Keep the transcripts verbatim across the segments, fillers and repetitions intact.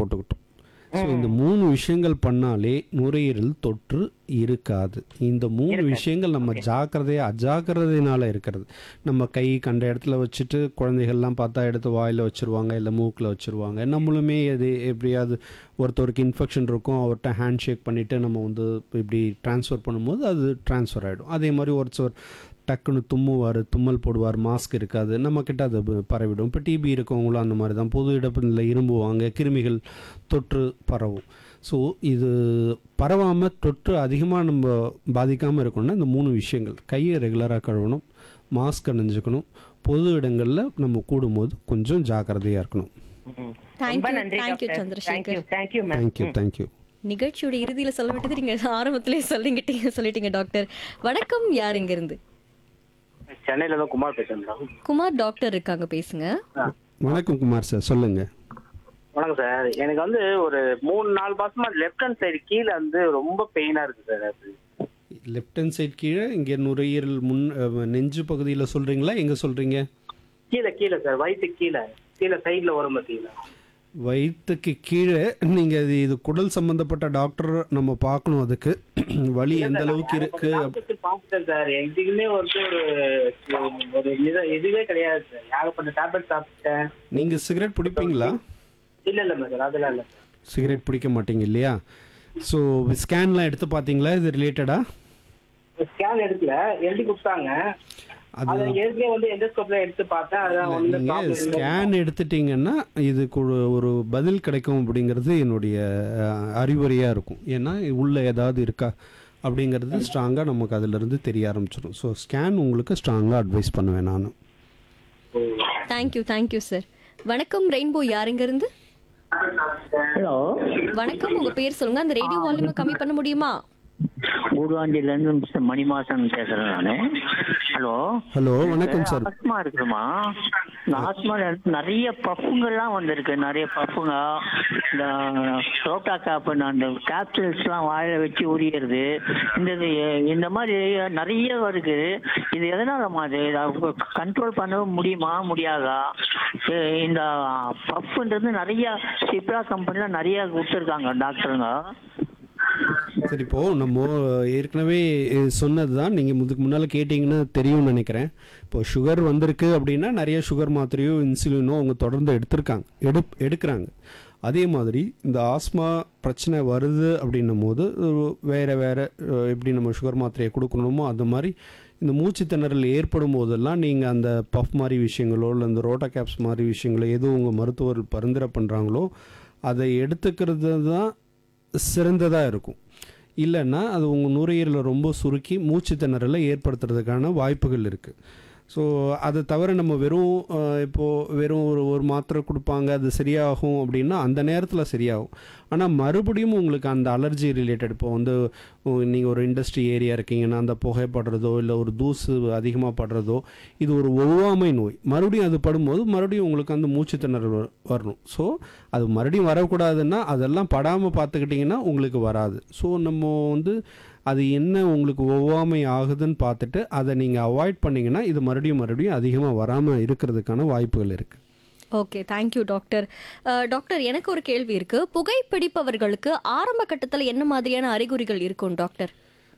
போட்டுக்கிட்டோம். So இந்த மூணு விஷயங்கள் பண்ணாலே நுரையீரல் தொற்று இருக்காது. இந்த மூணு விஷயங்கள் நம்ம ஜாக்கிரதையாக அஜாக்கிரதையினால இருக்கிறது. நம்ம கை கண்ட இடத்துல வச்சுட்டு குழந்தைகள்லாம் பார்த்தா எடுத்து வாயில் வச்சுருவாங்க, இல்லை மூக்கில் வச்சுருவாங்க. நம்மளுமே அது எப்படியாவது ஒருத்தருக்கு இன்ஃபெக்ஷன் இருக்கும், அவர்கிட்ட ஹேண்ட் ஷேக் பண்ணிவிட்டு நம்ம வந்து இப்படி ட்ரான்ஸ்ஃபர் பண்ணும்போது அது ட்ரான்ஸ்ஃபர் ஆகிடும். அதே மாதிரி ஒருத்தர் டக்குன்னு தும்முவார், தும்மல் போடுவார், மாஸ்க் இருக்காது, நம்மக்கிட்ட அது பரவிடும். இப்போ டிபி இருக்கவங்களும் அந்த மாதிரி தான், பொது இடத்துல இரும்புவாங்க, கிருமிகள் தொற்று பரவும். ஸோ இது பரவாமல் தொற்று அதிகமாக நம்ம பாதிக்காமல் இருக்கணும்னா இந்த மூணு விஷயங்கள்: கையை ரெகுலராக கழுவணும், மாஸ்க் அணிஞ்சுக்கணும், பொது இடங்களில் நம்ம கூடும்போது கொஞ்சம் ஜாக்கிரதையாக இருக்கணும். தேங்க்யூ சந்திரசேகர். Thank you thank you. நிகழ்ச்சியோட இறுதியில் சொல்ல விட்டது நீங்க ஆரம்பத்திலே சொல்லிக்கிட்டீங்க சொல்லிட்டீங்க டாக்டர். வணக்கம், யார் இங்க இருந்து? சென்னையில தான் குமார் பேசுறேன். குமார் டாக்டர் இருக்காங்க, பேசுங்க. வணக்கம் குமார் சார், சொல்லுங்க. வணக்கம் சார். எனக்கு வந்து ஒரு மூணு நாலு மாசமா லெஃப்ட் ஹேண்ட் சைடு கீழே வந்து ரொம்ப பெயினா இருக்கு சார். அது லெஃப்ட் ஹேண்ட் சைட் கீழே இங்கே நுரையீரல் முன் அஹ், நெஞ்சு பகுதியில் சொல்கிறீங்களா, எங்கே சொல்கிறீங்க? கீழே கீழே சார், வயிற்று கீழே கீழே சைட்ல வரும் பார்த்தீங்களா? வயிற்றுக்கு கீழே நீங்கள் அது இது குடல் சம்மந்தப்பட்ட டாக்டர் நம்ம பார்க்கணும். அதுக்கு வலி எந்த அளவுக்கு இருக்கு அப்- பார்த்துட்டேன் சார். எதுக்குமே வந்து ஒரு ஒரு இது- இதுவே கிடையாது சார். ஏகப்பட்ட டேப்லெட் சாப்பிட்டேன். நீங்கள் சிகரெட் பிடிப்பீங்களா? இல்ல இல்ல சார், அதெல்லாம் இல்ல சார். சிகரெட் பிடிக்க மாட்டீங்க இல்லையா? ஸோ ஸ்கேன்லாம் எடுத்து பார்த்தீங்களா இது ரிலேட்டடாக? ஸ்கேன் எடுக்கல, எழுதி கொடுத்தாங்க. அது அதை ஏற்கனவே வந்து எண்டோஸ்கோப்ல எடுத்து பார்த்தேன். அதான் வந்து நீங்கள் problem இல்லை. ஸ்கேன் எடுத்துட்டீங்கன்னா இதுக்கு ஒரு- ஒரு பதில் கிடைக்கும் அப்படிங்கிறது என்னுடைய அஹ், அறிவுரையாக இருக்கும். ஏன்னா உள்ள ஏதாவது இருக்கா அப்படிங்கிறது ஸ்ட்ராங்காக நமக்கு அதிலிருந்து தெரிய ஆரம்பிச்சிடும். ஸோ ஸ்கேன் உங்களுக்கு ஸ்ட்ராங்காக அட்வைஸ் பண்ணுவேன் நான். Thank you thank you sir. வணக்கம் ரெயின்போ, யார் இங்க இருந்து? ஹலோ, வணக்கம், உங்க பேர் சொல்லுங்க. அந்த ரேடியோ வால்யூமை கம்மி பண்ண முடியுமா? ஊர்வாண்டியில இருந்து மிஸ்டர் மணிமாசன் பேசுறேன் நானு. ஹலோ ஹலோ, வணக்கம் சார். ஆஸ்மா இருக்குமா? இந்த ஆஸ்மா நிறைய பஃபுங்கெல்லாம் வந்திருக்கு. நிறைய பஃபுங்க, இந்த ரோட்டா காப்பு, அந்த கேப்சூல்ஸ் எல்லாம் வாயில வச்சு உரியறது, இந்த இது- இந்த மாதிரி நிறைய இருக்கு. இது எதனாலமா அது கண்ட்ரோல் பண்ண முடியுமா முடியாதா? இ- இந்த பஃப்ன்றது நிறைய சிப்ரா கம்பெனில நிறைய கொடுத்துருக்காங்க டாக்டருங்க. சரி, இப்போ நம்ம ஏற்கனவே சொன்னது தான், நீங்கள் முதுக்கு முன்னால் கேட்டிங்கன்னா தெரியும்னு நினைக்கிறேன். இப்போ சுகர் வந்திருக்கு அப்படின்னா நிறைய சுகர் மாத்திரையோ இன்சுலினோ அவங்க தொடர்ந்து எடுத்திருக்காங்க எடு எடுக்கிறாங்க. அதே மாதிரி இந்த ஆஸ்மா பிரச்சனை வருது அப்படின்னும் போது வேறு வேறு எப்படி நம்ம சுகர் மாத்திரையை கொடுக்கணுமோ அது மாதிரி இந்த மூச்சு திணறல் ஏற்படும் போதெல்லாம் நீங்கள் அந்த பஃப் மாதிரி விஷயங்களோ இல்லை இந்த ரோட்டா கேப்ஸ் மாதிரி விஷயங்களோ எதுவும் உங்கள் மருத்துவர் பரிந்துரை பண்ணுறாங்களோ அதை எடுத்துக்கிறது தான் சிறந்ததாக இருக்கும். இல்லைன்னா அது உங்கள் நுரையீரலை ரொம்ப சுருக்கி மூச்சு திணறலை ஏற்படுத்துறதுக்கான வாய்ப்புகள் இருக்குது. ஸோ அதை தவிர நம்ம வெறும் அஹ், இப்போது வெறும் ஒரு ஒரு மாத்திரை கொடுப்பாங்க அது சரியாகும் அப்படின்னா அந்த நேரத்தில் சரியாகும். ஆனால் மறுபடியும் உங்களுக்கு அந்த அலர்ஜி ரிலேட்டட், இப்போ வந்து நீங்கள் ஒரு இண்டஸ்ட்ரி ஏரியா இருக்கீங்கன்னா அந்த புகைப்படுறதோ இல்லை ஒரு தூசு அதிகமாக படுறதோ இது ஒரு ஒவ்வாமை நோய். மறுபடியும் அது படும்போது மறுபடியும் உங்களுக்கு அந்த மூச்சு திணறல் வ- வரணும். ஸோ அது மறுபடியும் வரக்கூடாதுன்னா அதெல்லாம் படாமல் பார்த்துக்கிட்டிங்கன்னா உங்களுக்கு வராது. ஸோ நம்ம வந்து அது என்ன உங்களுக்கு ஒவ்வாமை ஆகுதுன்னு பார்த்துட்டு அதை நீங்கள் அவாய்ட் பண்ணிங்கன்னா இது மறுபடியும் மறுபடியும் அதிகமாக வராமல் இருக்கிறதுக்கான வாய்ப்புகள் இருக்குது. Okay, thank you doctor. அஹ், டாக்டர், எனக்கு ஒரு கேள்வி இருக்கு. புகைப்பிடிப்பவர்களுக்கு ஆரம்ப கட்டத்தில் என்ன மாதிரியான அறிகுறிகள் இருக்கும் டாக்டர்?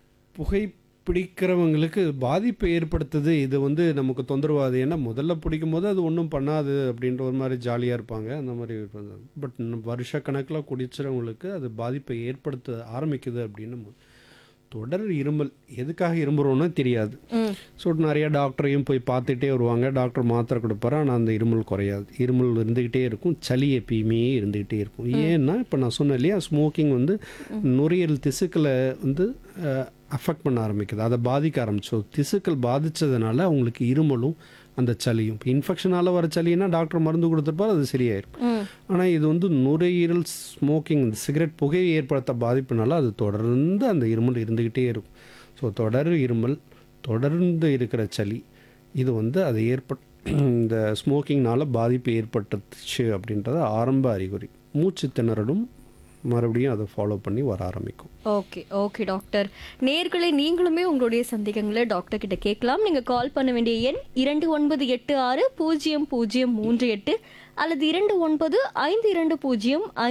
புகைப்பிடிக்கிறவங்களுக்கு பாதிப்பு ஏற்படுத்துது, இது வந்து நமக்கு தொந்தரவாது. ஏன்னா முதல்ல பிடிக்கும் போது அது ஒன்றும் பண்ணாது அப்படின்ற ஒரு மாதிரி ஜாலியாக இருப்பாங்க, அந்த மாதிரி இருப்பாங்க. பட் வருஷக்கணக்கில் குடிச்சிறவங்களுக்கு அது பாதிப்பை ஏற்படுத்த ஆரம்பிக்குது அப்படின்னு தொடர் இருமல். எதுக்காக இரும்புறோன்னு தெரியாது. ஸோ நிறைய டாக்டரையும் போய் பார்த்துட்டே வருவாங்க, டாக்டர் மாத்திரை கொடுப்பாரு, ஆனால் அந்த இருமல் குறையாது. இருமல் இருந்துக்கிட்டே இருக்கும், சளி எப்பயுமே இருந்துக்கிட்டே இருக்கும். ஏன்னா இப்போ நான் சொன்னேன் இல்லையா, ஸ்மோக்கிங் வந்து நுரையீரல் திசுக்களை வந்து அஃபெக்ட் பண்ண ஆரம்பிக்குது, அதை பாதிக்க ஆரம்பிச்சோ திசுக்கள் பாதித்ததுனால அவங்களுக்கு இருமலும் அந்த சளியும். இப்போ இன்ஃபெக்ஷனால் வர சளின்னா டாக்டர் மருந்து கொடுத்துருப்பார், அது சரியாயிருக்கும். ஆனால் இது வந்து நுரையீரல் ஸ்மோக்கிங் சிகரெட் புகையை ஏற்படுத்த பாதிப்புனால அது தொடர்ந்து அந்த இருமல் இருந்துக்கிட்டே இருக்கும். ஸோ தொடர் இருமல், தொடர்ந்து இருக்கிற சளி, இது வந்து அது ஏற்பட் இந்த ஸ்மோக்கிங்னால் பாதிப்பு ஏற்பட்டுச்சு அப்படின்றது ஆரம்ப அறிகுறி. மூச்சு திணறலும் மறுபடியும் அதை ஃபாலோ பண்ணி வர ஆரம்பிக்கும். Okay okay doctor. நேயர்களே, நீங்களுமே உங்களுடைய சந்தேகங்களை டாக்டர் கிட்ட கேட்கலாம். நீங்க கால் பண்ண வேண்டிய எண் இரண்டு ஒன்பது எட்டு ஆறு பூஜ்ஜியம் பூஜ்ஜியம் மூன்று எட்டு அல்லது இரண்டு ஒன்பது ஐந்து இரண்டு பூஜ்ஜியம்